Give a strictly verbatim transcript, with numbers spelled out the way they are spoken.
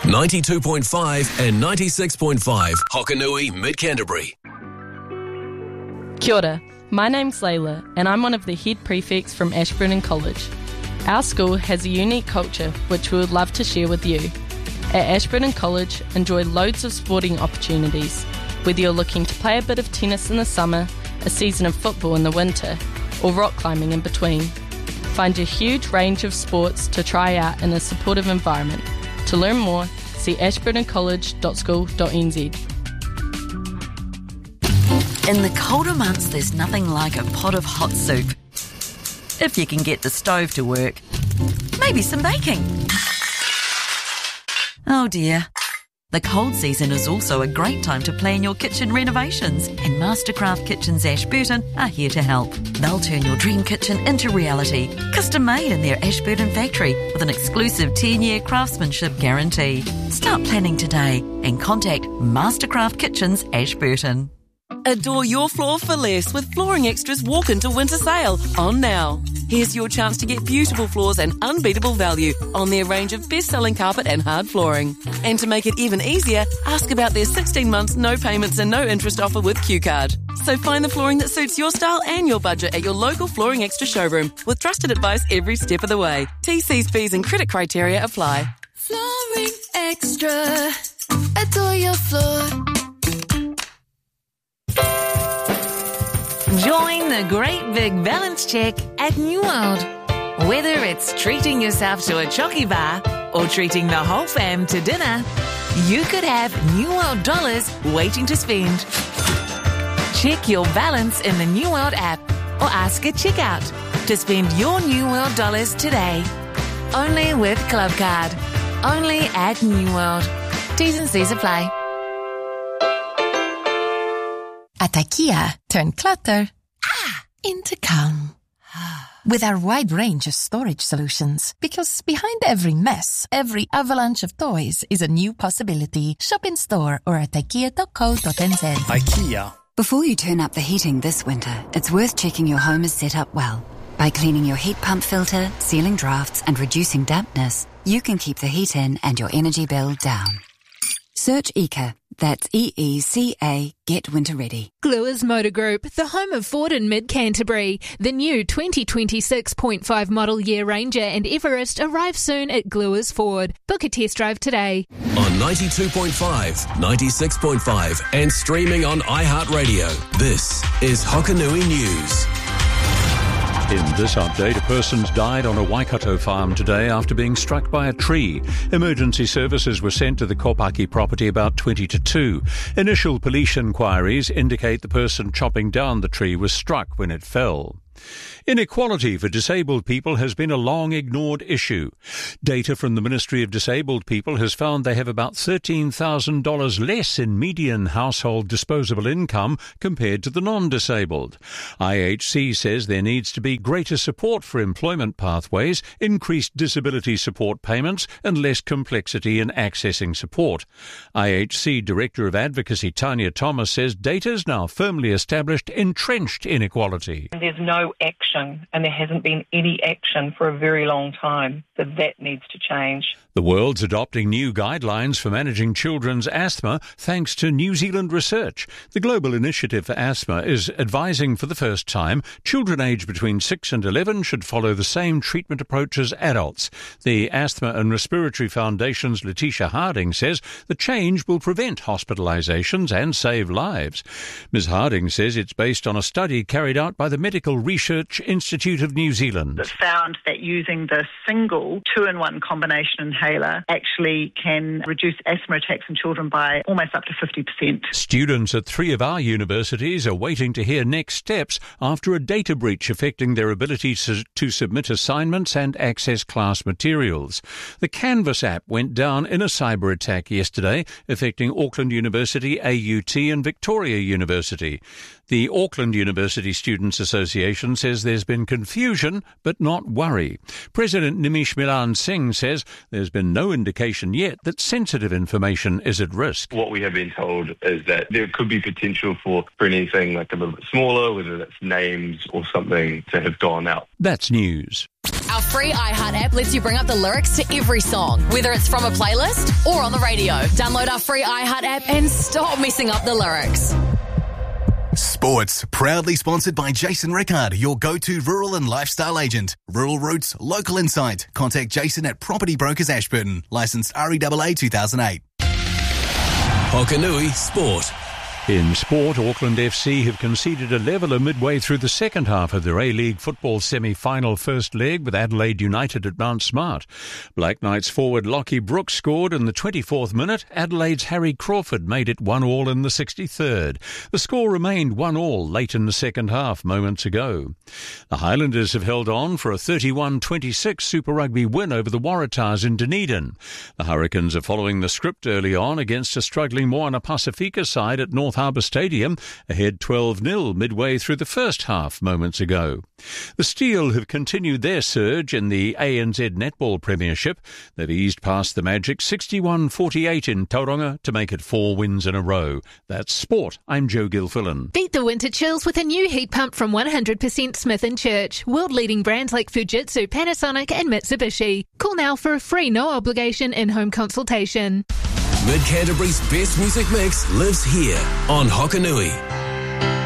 ninety-two point five and ninety-six point five Hokanui, Mid-Canterbury. Kia ora, my name's Layla and I'm one of the head prefects from Ashburton College. Our school has a unique culture which we would love to share with you. At Ashburton College, enjoy loads of sporting opportunities. Whether you're looking to play a bit of tennis in the summer, a season of football in the winter, or rock climbing in between. Find a huge range of sports to try out in a supportive environment. To learn more, see ashburton college dot school dot n z. In the colder months, there's nothing like a pot of hot soup. If you can get the stove to work. Maybe some baking. Oh dear. The cold season is also a great time to plan your kitchen renovations, and Mastercraft Kitchens Ashburton are here to help. They'll turn your dream kitchen into reality, custom made in their Ashburton factory with an exclusive ten-year craftsmanship guarantee. Start planning today and contact Mastercraft Kitchens Ashburton. Adore your floor for less with Flooring Extra's Walk Into Winter Sale on now. Here's your chance to get beautiful floors and unbeatable value on their range of best-selling carpet and hard flooring. And to make it even easier, ask about their sixteen months no payments and no interest offer with Q Card. So find the flooring that suits your style and your budget at your local Flooring Extra showroom with trusted advice every step of the way. T Cs, fees and credit criteria apply. Flooring Extra. Adore your floor. Join the great big balance check at New World. Whether it's treating yourself to a chocky bar or treating the whole fam to dinner, you could have New World dollars waiting to spend. Check your balance in the New World app or ask at checkout to spend your New World dollars today. Only with Club Card. Only at New World. T's and C's apply. At IKEA, turn clutter ah, into calm. With our wide range of storage solutions. Because behind every mess, every avalanche of toys is a new possibility. Shop in store or at ikea dot co dot n z. IKEA. Before you turn up the heating this winter, it's worth checking your home is set up well. By cleaning your heat pump filter, sealing drafts, and reducing dampness, you can keep the heat in and your energy bill down. Search E C A. That's E E C A. Get winter ready. Gluers Motor Group, the home of Ford in Mid-Canterbury. The new twenty twenty-six point five model year Ranger and Everest arrive soon at Gluers Ford. Book a test drive today. On ninety-two point five, ninety-six point five and streaming on iHeartRadio. This is Hokanui News. In this update, a person's died on a Waikato farm today after being struck by a tree. Emergency services were sent to the Kopaki property about twenty to two. Initial police inquiries indicate the person chopping down the tree was struck when it fell. Inequality for disabled people has been a long-ignored issue. Data from the Ministry of Disabled People has found they have about thirteen thousand dollars less in median household disposable income compared to the non-disabled. I H C says there needs to be greater support for employment pathways, increased disability support payments, and less complexity in accessing support. I H C Director of Advocacy Tanya Thomas says data is now firmly established entrenched inequality. There's no action, and there hasn't been any action for a very long time, so that needs to change. The world's adopting new guidelines for managing children's asthma thanks to New Zealand research. The Global Initiative for Asthma is advising for the first time children aged between six and eleven should follow the same treatment approach as adults. The Asthma and Respiratory Foundation's Letitia Harding says the change will prevent hospitalisations and save lives. Miz Harding says it's based on a study carried out by the Medical Research Institute of New Zealand. It found that using the single two-in-one combination inhaler actually can reduce asthma attacks in children by almost up to fifty percent. Students at three of our universities are waiting to hear next steps after a data breach affecting their ability to, to submit assignments and access class materials. The Canvas app went down in a cyber attack yesterday, affecting Auckland University, A U T and Victoria University. The Auckland University Students Association says there's been confusion, but not worry. President Nimish Milan Singh says there's been no indication yet that sensitive information is at risk. What we have been told is that there could be potential for, for anything like a little bit smaller, whether that's names or something, to have gone out. That's news. Our free iHeart app lets you bring up the lyrics to every song, whether it's from a playlist or on the radio. Download our free iHeart app and stop messing up the lyrics. Sports, proudly sponsored by Jason Rickard, your go-to rural and lifestyle agent. Rural Roots, local insight. Contact Jason at Property Brokers Ashburton. Licensed R E A A two thousand eight. Hokanui Sport. In sport, Auckland F C have conceded a leveller midway through the second half of their A-League football semi-final first leg with Adelaide United at Mount Smart. Black Knights forward Lockie Brooks scored in the twenty-fourth minute. Adelaide's Harry Crawford made it one all in the sixty-third. The score remained one all late in the second half moments ago. The Highlanders have held on for a thirty-one twenty-six Super Rugby win over the Waratahs in Dunedin. The Hurricanes are following the script early on against a struggling Moana Pasifika side at North Harbour Stadium, ahead twelve nil midway through the first half moments ago. The Steel have continued their surge in the A N Z Netball Premiership. They've eased past the Magic sixty-one forty-eight in Tauranga to make it four wins in a row. That's sport. I'm Joe Gilfillan. Beat the winter chills with a new heat pump from one hundred percent Smith and Church. World-leading brands like Fujitsu, Panasonic and Mitsubishi. Call now for a free no-obligation in-home consultation. Mid Canterbury's best music mix lives here on Hokanui.